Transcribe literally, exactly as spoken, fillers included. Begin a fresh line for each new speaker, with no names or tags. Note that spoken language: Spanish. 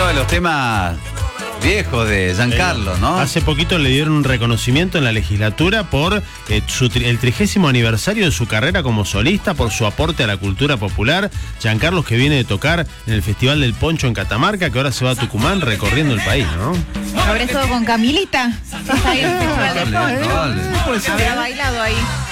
uno de los temas viejos de Giancarlo, ¿no?
Hace poquito le dieron un reconocimiento en la legislatura por eh, su tri- el trigésimo aniversario de su carrera como solista, por su aporte a la cultura popular. Giancarlo, que viene de tocar en el Festival del Poncho en Catamarca, que ahora se va a Tucumán recorriendo el país, ¿no?
Habrá estado con Camilita. Está ahí en el Festival de Poncho.
Vale.
Habrá bailado ahí.